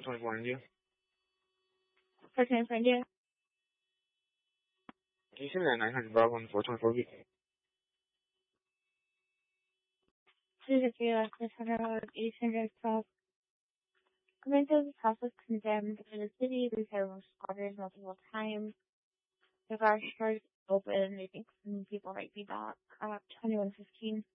24 India. For 24 India. Can you send me that 900 Bravo on 424 B? $612. Commander House was condemned in the city. We've had squatters multiple times. The garage stores open. They think some people might be back. 21:15.